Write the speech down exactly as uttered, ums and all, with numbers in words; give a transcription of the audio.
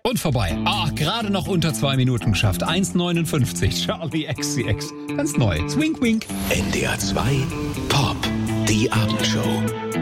Und vorbei. Ah, gerade noch unter zwei Minuten geschafft. eins neunundfünfzig. Charlie X C X. Ganz neu. Swing, wink. N D R zwei Pop. Die Abendshow.